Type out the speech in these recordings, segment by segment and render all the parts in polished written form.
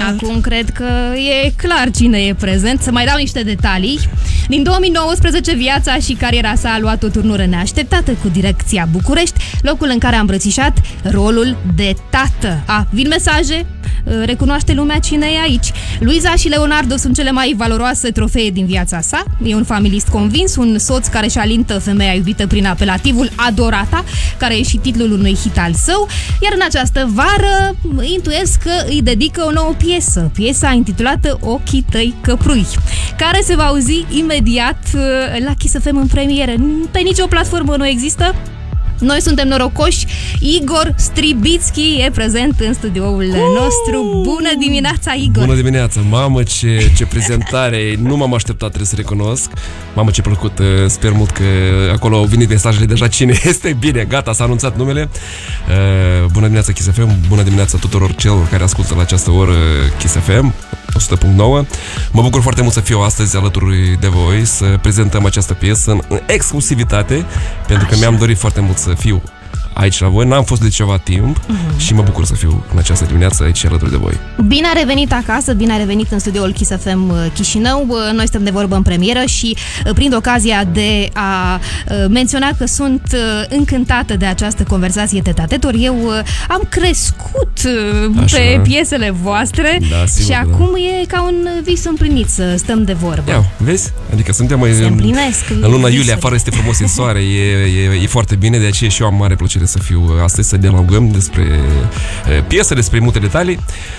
Acum cred că e clar cine e prezent. Să mai dau niște detalii. Din 2019, viața și cariera sa a luat o turnură neașteptată cu Direcția București, locul în care a îmbrățișat rolul de tată. Vin mesaje? Recunoaște lumea cine e aici. Luiza și Leonardo sunt cele mai valoroase trofee din viața sa. E un familist convins, un soț care își alintă femeia iubită prin apelativul Adorata, care e și titlul unui hit al său. Iar în această vară intuiesc că îi dedică o nouă piesă, piesa intitulată Ochii tăi căprui, care se va auzi imediat la Kiss FM în premieră. Pe nicio platformă nu există. Noi suntem norocoși. Igor Stribitski e prezent în studioul nostru. Bună dimineața, Igor! Bună dimineața! Mamă, ce prezentare! Nu m-am așteptat, trebuie să recunosc. Mamă, ce plăcut! Sper mult că acolo au venit mesajele deja cine este. Bine, gata, s-a anunțat numele. Bună dimineața, Kiss FM! Bună dimineața tuturor celor care ascultă la această oră Kiss FM 100.9. Mă bucur foarte mult să fiu astăzi alături de voi, să prezentăm această piesă în exclusivitate, pentru că mi-am dorit foarte mult să fiu aici la voi. N-am fost de ceva timp și mă bucur să fiu în această dimineață aici alături de voi. Bine a revenit acasă, bine a revenit în studioul Kiss FM Chișinău. Noi suntem de vorbă în premieră și prind ocazia de a menționa că sunt încântată de această conversație tete-a-tete. Eu am crescut pe piesele voastre, și acum e ca un vis împlinit să stăm de vorbă. Ia, vezi? Adică suntem în luna iulie, afară este frumos, e soare, e foarte bine, de aceea și eu am mare plăcere să fiu astăzi, să dialogăm despre piesă, despre multe detalii.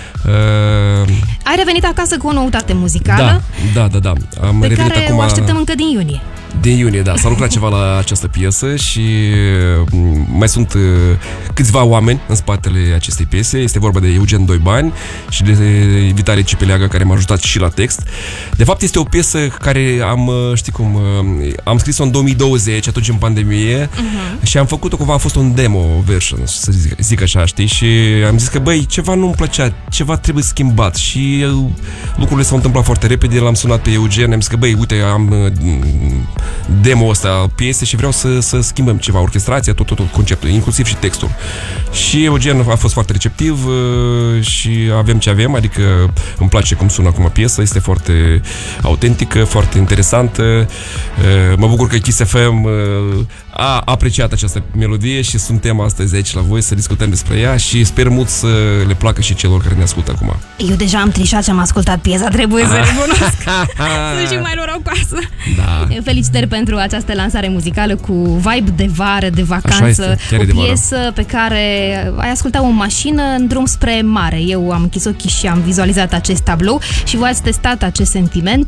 Ai revenit acasă cu o noutate muzicală? Da. Am pe revenit care acum, o așteptăm încă din iunie. Din iunie, da. S-a lucrat ceva la această piesă și mai sunt câțiva oameni în spatele acestei piese. Este vorba de Eugen Doibani și de Vitalie Cipeleagă, care m-a ajutat și la text. De fapt, este o piesă care am scris-o în 2020, atunci în pandemie, și am făcut-o cumva, a fost un demo version, să zic așa, știi? Și am zis că, băi, ceva nu-mi plăcea, ceva trebuie schimbat și lucrurile s-au întâmplat foarte repede. L-am sunat pe Eugen, am zis că, băi, uite, am demo ăsta piese și vreau să schimbăm ceva, orchestrația, tot conceptul, inclusiv și textul. Și Eugen a fost foarte receptiv și avem ce avem, adică îmi place cum sună acum piesa, este foarte autentică, foarte interesantă. Mă bucur că Kiss FM a apreciat această melodie și suntem astăzi aici la voi să discutăm despre ea și sper mult să le placă și celor care ne ascultă acum. Eu deja am trișat și am ascultat piesa, trebuie să recunosc. Sunt și mai norocoasă. Da. Felicitări pentru această lansare muzicală cu vibe de vară, de vacanță. O piesă pe care ai ascultat-o în mașină în drum spre mare. Eu am închis ochii și am vizualizat acest tablou și voi ați testat acest sentiment.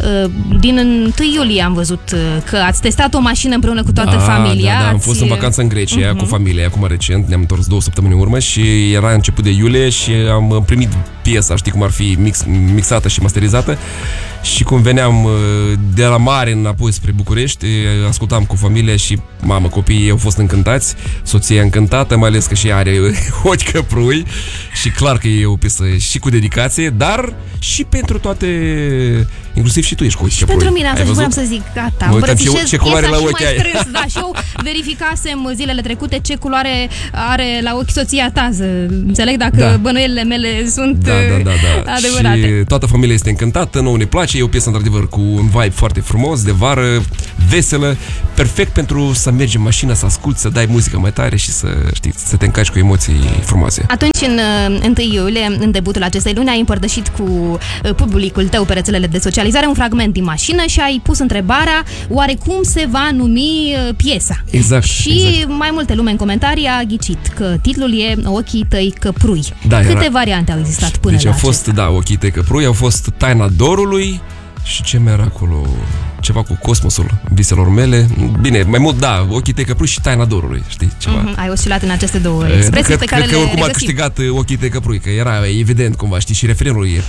Din 1 iulie am văzut că ați testat o mașină împreună cu toată familia. Da, am fost în vacanță în Grecia cu familia, acum recent, ne-am întors 2 săptămâni în urmă și era început de iulie și am primit piesa, știi cum ar fi mixată și masterizată. Și cum veneam de la mare înapoi spre București, ascultam cu familia și, mamă, copiii au fost încântați, soția încântată, mai ales că și are ochi căprui și clar că e o piesă și cu dedicație, dar și pentru toate, inclusiv și tu ești cu ochi căprui. Pentru mine, asta și vreau să zic, gata, îmbrățișez piesa și mai strâns, da, și eu verificasem zilele trecute ce culoare are la ochi soția ta, înțeleg dacă bănuielile mele sunt adevărate. Și toată familia este încântată, nouă ne place. E o piesă într-adevăr cu un vibe foarte frumos, de vară, veselă, perfect pentru să mergi în mașină, să asculti, să dai muzică mai tare și să te încarci cu emoții frumoase. Atunci, în 1 iulie, în debutul acestei luni, ai împărtășit cu publicul tău pe rețelele de socializare un fragment din mașină și ai pus întrebarea oare cum se va numi piesa. Exact. Și mai multe lume în comentarii a ghicit că titlul e Ochii tăi căprui. Da, câte variante au existat până la acesta? Deci Ochii tăi căprui, au fost Taina dorului. Și ce mai era acolo? Ceva cu cosmosul viselor mele. Bine, mai mult, Ochii tăi căprui și Taina dorului, știi, ceva. Ai oscilat în aceste două expresii pe care le Cred că oricum a câștigat Ochii tăi căprui, că era evident cumva, știi, și refrenul e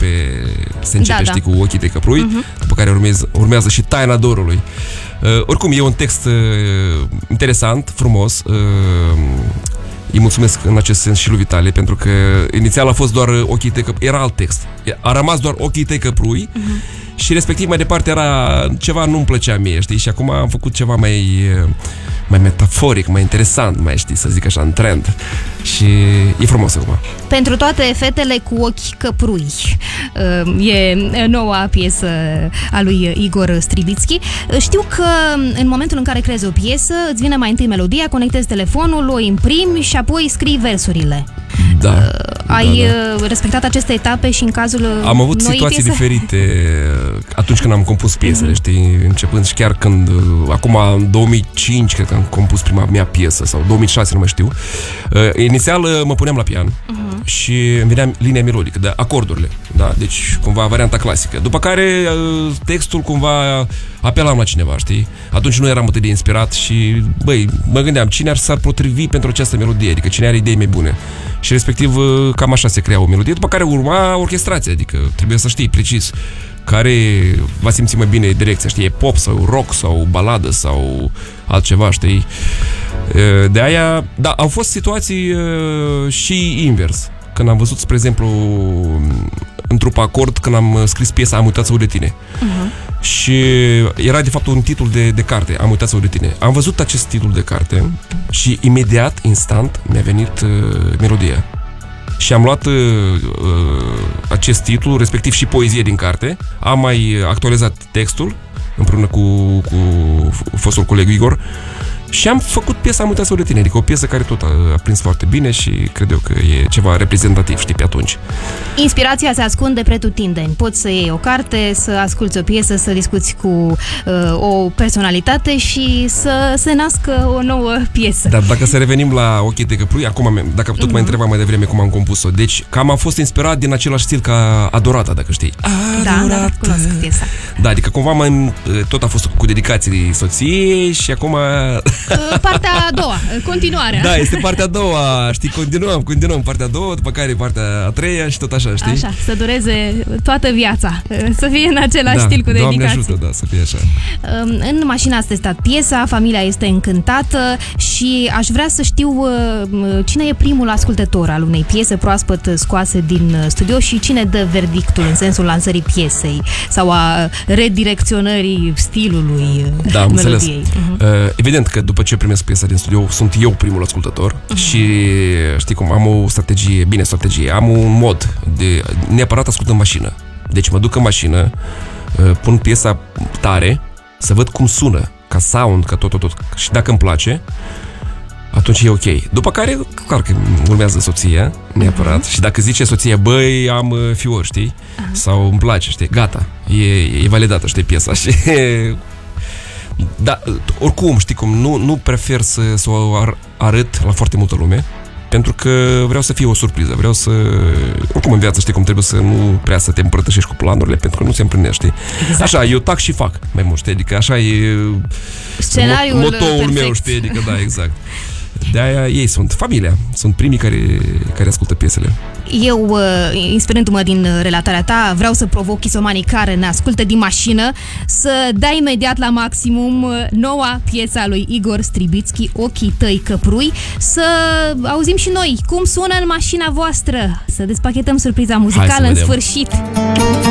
se începe, știi, cu Ochii tăi căprui, după care urmează și Taina dorului. Oricum, e un text interesant, frumos. Îi mulțumesc în acest sens și lui Vitalie, pentru că inițial a fost doar Ochii tăi căprui, era alt text. A rămas doar Ochii tăi căprui și respectiv mai departe era ceva nu-mi plăcea mie, știi? Și acum am făcut ceva mai metaforic, mai interesant, mai, știi, să zic așa, în trend. Și e frumos acum. Pentru toate fetele cu ochi căprui, E noua piesă a lui Igor Stribitski. Știu că în momentul în care creezi o piesă, îți vine mai întâi melodia, conectezi telefonul, o imprimi și apoi scrii versurile. Da. Ai respectat aceste etape și în cazul am avut noii situații piese? diferite atunci când am compus piesele, știi? Începând și chiar când, acum în 2005, cred că am compus prima mea piesă, sau 2006, nu mai știu. Inițial mă puneam la pian și îmi venea linia melodică, de acordurile, da? Deci cumva varianta clasică. După care textul cumva apelam la cineva, știi? Atunci nu eram atât de inspirat și, băi, mă gândeam cine s-ar potrivi pentru această melodie, adică cine are idei mai bune. Și respectiv cam așa se crea o melodie, după care urma orchestrația, adică trebuie să știi precis care va simți mai bine direcția, știi, e pop sau rock sau baladă sau altceva, știi? De aia, da, au fost situații și invers. Când am văzut, spre exemplu, în trupa Acord, când am scris piesa Am uitat să uit de tine. Și era de fapt un titlu de carte, Am uitat să uit de tine. Am văzut acest titlu de carte și imediat, instant, mi-a venit melodia. Și am luat acest titlu, respectiv și poezie din carte, am mai actualizat textul împreună cu fostul coleg Igor și am făcut piesa Am uitat să uit de tine, adică o piesă care tot a prins foarte bine și cred eu că e ceva reprezentativ, știi, pe atunci. Inspirația se ascunde pretutindeni. Poți să iei o carte, să asculți o piesă, să discuți cu o personalitate și să se nască o nouă piesă. Dar dacă să revenim la Ochii de căprui, acum, dacă tot mai întrebam mai devreme cum am compus-o, deci cam am fost inspirat din același stil ca Adorata, dacă știi. Da, cunosc piesa. Da, adică cumva tot a fost cu dedicații soției și acum... Partea a doua, continuarea. Da, este partea a doua, știi, continuăm partea a doua, după care partea a treia și tot așa, știi? Așa, să dureze toată viața, să fie în același stil cu dedicații. Doamne ajută, da, să fie așa. În mașină ați testat piesa, familia este încântată și aș vrea să știu cine e primul ascultător al unei piese proaspăt scoase din studio și cine dă verdictul în sensul lansării piesei sau a redirecționării stilului melodiei. Evident că după ce primesc piesa din studio, sunt eu primul ascultător și știi cum, am o strategie, am un mod de neapărat ascult în mașină. Deci mă duc în mașină, pun piesa tare, să văd cum sună, ca sound, ca tot. Și dacă îmi place, atunci e ok. După care, clar că urmează soția, neapărat. Și dacă zice soția, băi, am fior, știi? Sau îmi place, știi? Gata, e validată, știi, piesa. Și da, oricum, știi cum, nu prefer să o arăt la foarte multă lume, pentru că vreau să fie o surpriză, vreau să... Oricum în viață, știi cum, trebuie să nu prea să te împrătășești cu planurile, pentru că nu se împlinește. Exact. Așa, eu tac și fac mai mult, știi, adică așa e scenariul motoul perfect. meu, știi, adică da, exact. De-aia ei sunt familia, sunt primii care ascultă piesele. Eu, inspirându-mă din relatarea ta, vreau să provoc chisomanii care ne ascultă din mașină să dai imediat la maximum noua piesă a lui Igor Stribitski, Ochii tăi căprui, să auzim și noi cum sună în mașina voastră, să despachetăm surpriza muzicală în sfârșit.